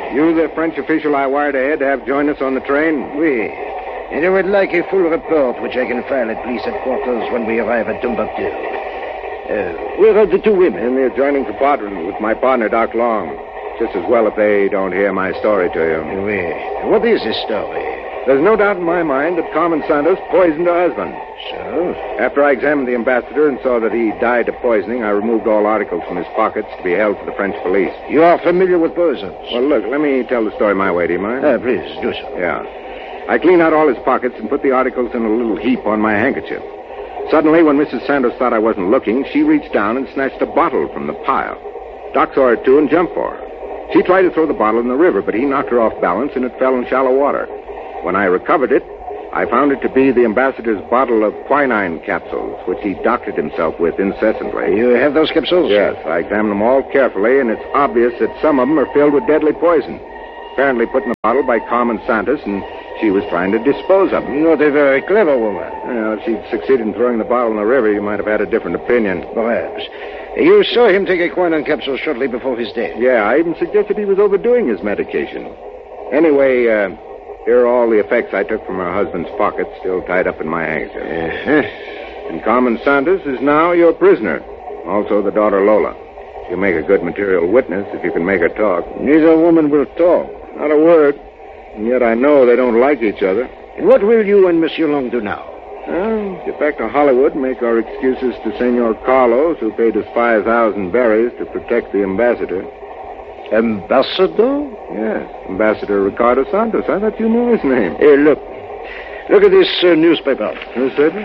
You the French official I wired ahead to have join us on the train? Oui. And I would like a full report which I can file at police headquarters when we arrive at Timbuktu. Where are the two women? In the adjoining compartment with my partner, Doc Long. Just as well if they don't hear my story to you. Oui. What is this story? There's no doubt in my mind that Carmen Santos poisoned her husband. So? After I examined the ambassador and saw that he died of poisoning, I removed all articles from his pockets to be held for the French police. You are familiar with poisons? Well, look, let me tell the story my way, do you mind? Please, do so. Yeah. I cleaned out all his pockets and put the articles in a little heap on my handkerchief. Suddenly, when Mrs. Santos thought I wasn't looking, she reached down and snatched a bottle from the pile. Doc saw her, too, and jumped for her. She tried to throw the bottle in the river, but he knocked her off balance, and it fell in shallow water. When I recovered it, I found it to be the ambassador's bottle of quinine capsules, which he doctored himself with incessantly. You have those capsules? Yes, I examined them all carefully, and it's obvious that some of them are filled with deadly poison. Apparently put in the bottle by Carmen Santos, and she was trying to dispose of them. Not a very clever woman. Well, if she'd succeeded in throwing the bottle in the river, you might have had a different opinion. Perhaps. You saw him take a quinine capsule shortly before his death. Yeah, I even suggested he was overdoing his medication. Anyway, here are all the effects I took from her husband's pockets, still tied up in my handkerchief. And Carmen Santos is now your prisoner. Also the daughter Lola. She'll make a good material witness if you can make her talk. Neither woman will talk. Not a word. And yet I know they don't like each other. And what will you and Monsieur Long do now? Well, get back to Hollywood and make our excuses to Senor Carlos, who paid us 5,000 berries to protect the ambassador. Ambassador? Yes, Ambassador Ricardo Santos. I thought you knew his name. Look. Look at this newspaper. Newspaper?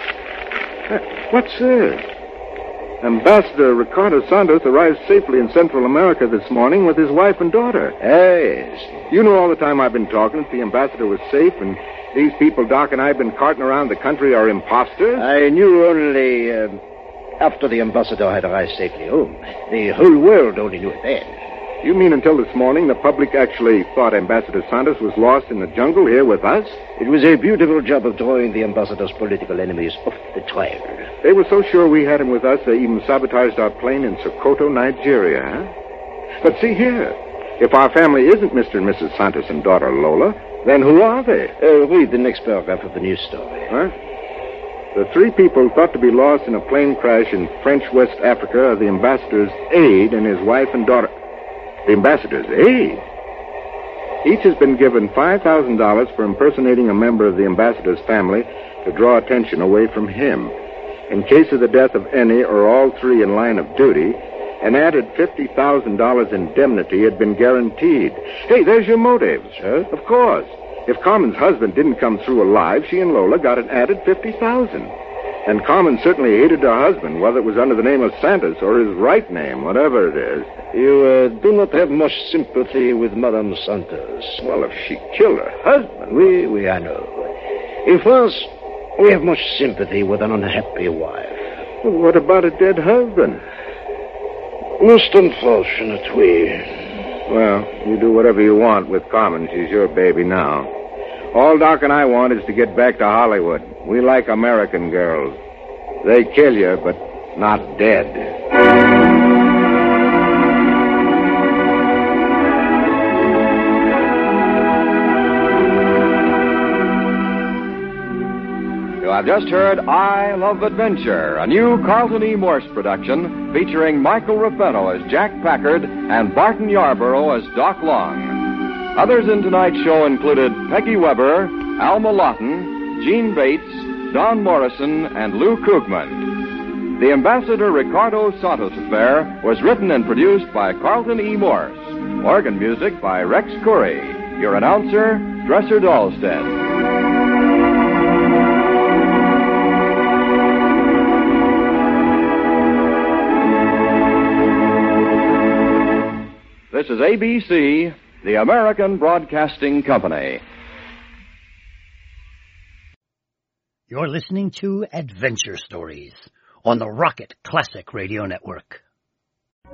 What's this? Ambassador Ricardo Santos arrived safely in Central America this morning with his wife and daughter. Yes. You know all the time I've been talking that the ambassador was safe, and these people Doc and I have been carting around the country are imposters? I knew only after the ambassador had arrived safely home. The whole world only knew it then. You mean until this morning the public actually thought Ambassador Santos was lost in the jungle here with us? It was a beautiful job of drawing the ambassador's political enemies off the trail. They were so sure we had him with us, they even sabotaged our plane in Sokoto, Nigeria, huh? But see here. If our family isn't Mr. and Mrs. Santos and daughter Lola, then who are they? Read the next paragraph of the news story. Huh? The three people thought to be lost in a plane crash in French West Africa are the ambassador's aide and his wife and daughter. The ambassador's aide? Each has been given $5,000 for impersonating a member of the ambassador's family to draw attention away from him. In case of the death of any or all three in line of duty, an added $50,000 indemnity had been guaranteed. Hey, there's your motives. Huh? Of course. If Carmen's husband didn't come through alive, she and Lola got an added $50,000. And Carmen certainly hated her husband, whether it was under the name of Santos or his right name, whatever it is. You do not have much sympathy with Madame Santos. Well, if she killed her husband... We, I know. In France, we have much sympathy with an unhappy wife. Well, what about a dead husband? Most unfortunate, we. Well, you do whatever you want with Carmen. She's your baby now. All Doc and I want is to get back to Hollywood. We like American girls. They kill you, but not dead. You have just heard I Love Adventure, a new Carlton E. Morse production featuring Michael Rapino as Jack Packard and Barton Yarborough as Doc Long. Others in tonight's show included Peggy Weber, Alma Lawton, Gene Bates, Don Morrison, and Lou Krugman. The Ambassador Ricardo Santos Affair was written and produced by Carlton E. Morse. Organ music by Rex Curry. Your announcer, Dresser Dahlstead. This is ABC, the American Broadcasting Company. You're listening to Adventure Stories on the Rocket Classic Radio Network.